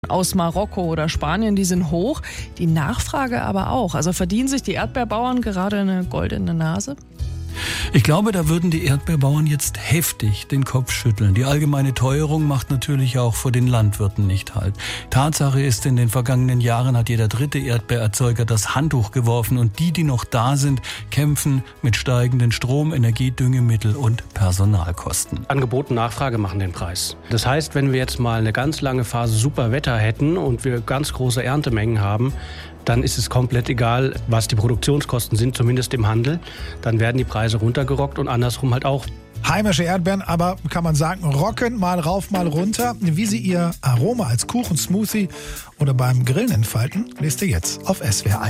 aus Marokko oder Spanien, die sind hoch, die Nachfrage aber auch. Also verdienen sich die Erdbeerbauern gerade eine goldene Nase? Ich glaube, da würden die Erdbeerbauern jetzt heftig den Kopf schütteln. Die allgemeine Teuerung macht natürlich auch vor den Landwirten nicht halt. Tatsache ist, in den vergangenen Jahren hat jeder dritte Erdbeererzeuger das Handtuch geworfen und die noch da sind, kämpfen mit steigenden Strom-, Energie-, Düngemittel- und Personalkosten. Angebot und Nachfrage machen den Preis. Das heißt, wenn wir jetzt mal eine ganz lange Phase super Wetter hätten und wir ganz große Erntemengen haben, dann ist es komplett egal, was die Produktionskosten sind, zumindest im Handel. Dann werden die Preise runtergerockt und andersrum halt auch. Heimische Erdbeeren, aber kann man sagen, rocken, mal rauf, mal runter. Wie sie ihr Aroma als Kuchen, Smoothie oder beim Grillen entfalten, lest ihr jetzt auf SWR1.